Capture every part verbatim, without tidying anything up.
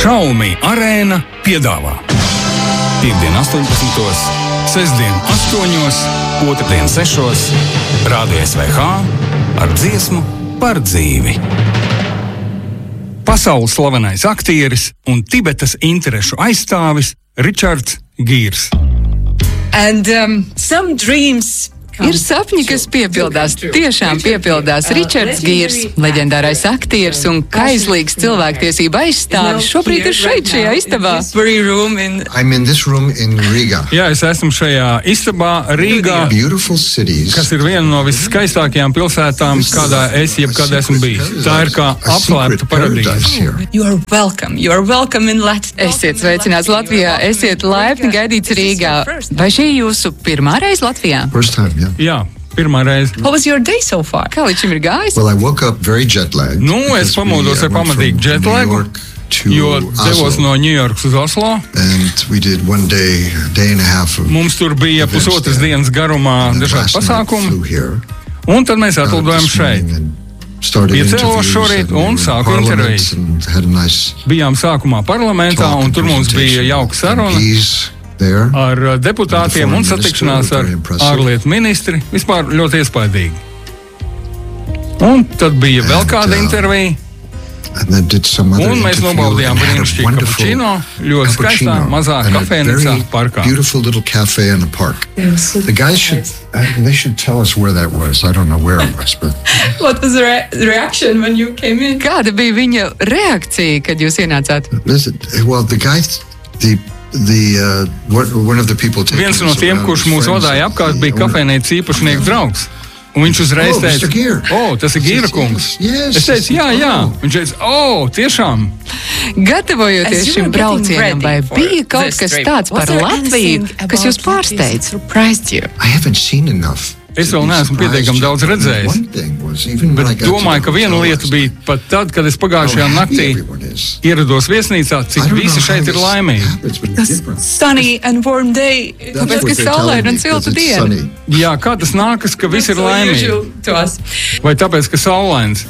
Xiaomi Arēna piedāvā Piektdien astoņpadsmitos, sestdien astoņos, otrdien sešos, Rādio S V H ar dziesmu par dzīvi. Pasaules slavenais aktieris un Tibetas interešu aizstāvis Richards Gīrs. And um, some dreams Ir sapņi, kas piepildās, tiešām piepildās. Ričards Gīrs, leģendārais aktieris un kaislīgs cilvēktiesība aizstāvis, šobrīd ir šeit, šajā istabā. I'm in this room in Riga. Jā, es esmu šajā istabā Rīgā, kas ir viena no visskaistākajām pilsētām, kādā es jebkad esmu bijis. Tā ir kā apslēpta paradīze. You are welcome. You are welcome in Latvia. Esiet sveicināts Latvijā, esiet laipni gaidīts Rīgā. Vai šī jūsu pirmā reize Latvijā? First time, yeah. Jā, pirmā reize. How was your day so far? Kā līdz šim ir gājis? Well, I woke up very jet lagged. Nu, es pamodos ar pamatīgu jetlagu, jo devos no Ņujorkas uz Oslo. And we did one day, day and a half of Mums tur bija pusotras dienas garumā dažādi pasākumi, un tad mēs atlidojam šeit. Piecēlos šorīt un sāku interviju. Bijām sākumā parlamentā, un tur mums bija jauka saruna ar deputātiem un satikšanās ar ārlietu ministri. Vispār ļoti iespaidīgi. Un tad bija vēl kāda intervija. Un mēs nobaudījām brīnišķīgu kapučino, ļoti skaistā, mazā kafejnīcā parkā. Beautiful little cafe in the park. The guys should, they should tell us where that was. I don't know where it was, but What was the re- reaction when you came in? Kāda bija viņa reakcija, kad jūs ienācāt? listen, well, the guys, the The, uh, one of the people Viens no tiem, kurš mūs vadāja apkārt, bija kafejnīcas īpašnieks draugs. Un viņš uzreiz teica, o, oh, tas ir Gīra kungs. Es teicu, jā, jā. Viņš teica, o, oh, tiešām. Gatavojoties šim braucienam, vai bija kaut kas tāds par Latviju, kas jūs pārsteidz? I haven't seen enough. Es vēl neesmu pietiekami daudz redzējis, bet domāju, ka viena lieta bija pat tad, kad es pagājušajā naktī ierados viesnīcā, cik visi šeit ir laimīgi. Sunny and warm day. Tāpēc, ka saulaina un silta diena. Jā, kā tas nākas, ka visi ir laimīgi? Vai tāpēc, ka saulains?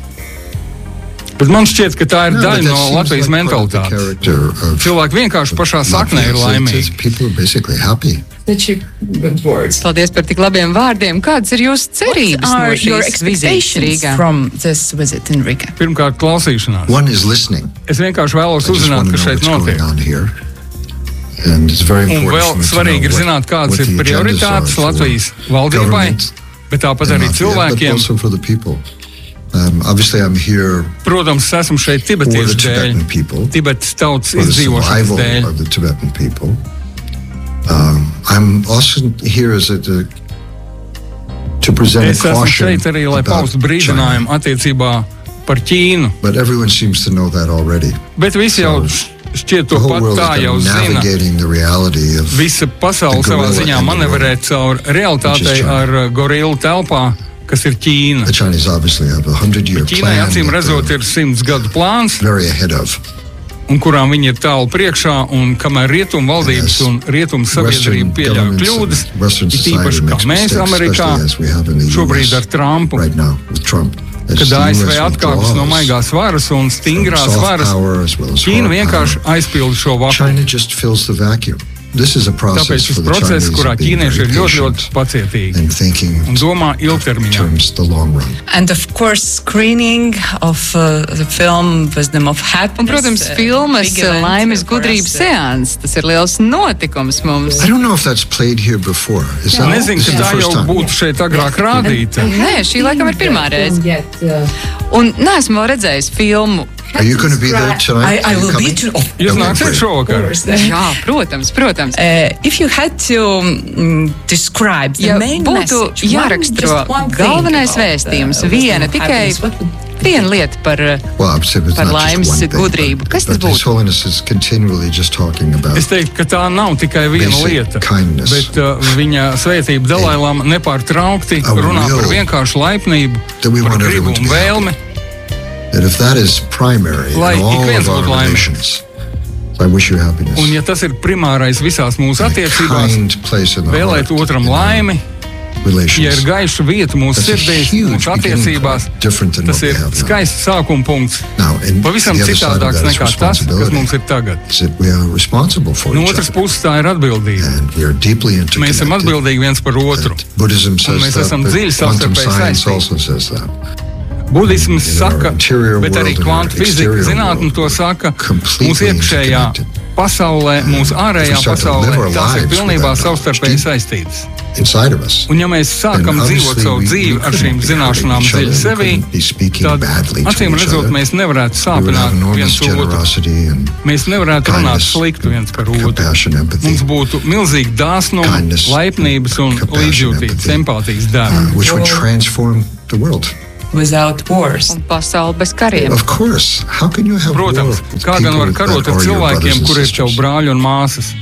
Bet man šķiet, ka tā ir daļa no Latvijas mentalitātes. Cilvēki vienkārši pašā saknē ir laimīgi. Paldies par tik labiem vārdiem. Kādas ir jūsu cerības no šīs vizītes Rīgā? Pirmkārt, klausīšanās. Es vienkārši vēlos uzzināt, kas šeit notiek. Un vēl svarīgi ir zināt, kādas ir prioritātes Latvijas valdībai, bet tāpat arī cilvēkiem. Um, obviously I'm here Protams, esmu šeit tibetiešu dēļ, Tibetas tautas izdzīvošanas dēļ. of the Tibetan people. Um, I'm also here as a, to, to present Es a esmu caution šeit arī, lai about paustu brīdinājumu China. attiecībā par Ķīnu. But everyone seems to know that already. Bet visi jau šķiet to The whole pat world tā has jau been zina. navigating the reality of Visa pasaule the savā gorilla ziņā in the manevrē room, caur realitātei which is China. ar gorilu telpā, kas ir Ķīna. the Chinese obviously have a hundred-year Ķīnai plan acīm that redzot they're ir simts gadu plāns, very ahead of. un kurām viņi ir tālu priekšā, un kamēr rietumu valdības Yes. un rietumu sabiedrība Western pieļauj governments kļūdas, and Western it īpaši society kā makes mēs mistakes, Amerikā, especially as we have in the šobrīd U S ar Trumpu, right now with Trump. As kad the A S V U S atkāpjas no withdraws maigās varas un stingrās from soft varas, power as well as Ķīna hard vienkārši power. aizpilda šo vakumu. China just fills the vacuum. This is a process Tāpēc šis for the process, Chinese kurā of being ķīnieši ir very ļoti, ļoti patient pacietīgi and thinking un domā in ilgtermiņā. terms the long run. And of course, screening of uh, the film Wisdom of Happiness. Un, protams, uh, filmas big event Laimes for gudrības us, uh, seans. Tas ir liels notikums mums. I don't know if that's played here before. Is that Nezinu, this ka is the tā first jau time? būtu šeit agrāk rādīta. Nē, šī laikam ir pirmā reize. Un neesmu vēl redzējis filmu. Are you going to be there tonight? I, I Are you will be coming? to, of Jūs Okay, nāksiet great. šovakar? course. Jā, protams, protams. Uh, if you had to um, describe the Ja main būtu message, jāraksturo one, just one thing galvenais about, vēstījums, uh, viena Wisdom of tikai Happiness, what would viena lieta par, Well, I would say it's par not just laimes one thing, gudrību. but- Kas tas but His būtu? Holiness is continually just talking about Es teiktu, ka tā nav tikai viena Basic lieta, kindness. bet uh, viņa svētība Dalailama nepārtraukti A runā par will vienkāršu laipnību, that we par want gribu everyone to un be vēlmi. that if that is primary Lai in all ik viens of our būtu laimīgs. relations, I wish you happiness. Un ja tas ir primārais visās mūsu And a attiecībās, kind place in the vēlēt heart, otram you know, laimi, Ja ir gaiša vieta mūsu sirdīs, mūsu attiecībās, tas ir skaists sākuma punkts. Pavisam citādāks nekā tas, kas mums ir tagad. No otras puses tā ir atbildība. Mēs esam atbildīgi viens par otru. Un mēs esam dziļi savstarpēji saistīti. Budisms saka, bet arī kvantu fizika zinātne to saka, mūsu iekšējā pasaulē, mūsu ārējā pasaulē, tās ir pilnībā savstarpēji saistītas. Un ja mēs sākam dzīvot savu dzīvi ar šīm zināšanām dziļi sevī, tad, acīm redzot, mēs nevarētu sāpināt viens otru. Mēs nevarētu runāt sliktu viens par otru. Mums būtu milzīgi dāsnuma, laipnības un līdzjūtības, empātijas dēma. Without wars. Un pasauli bez kariem. Protams, kā gan var karot ar cilvēkiem, kuri ir tev brāļi un māsas?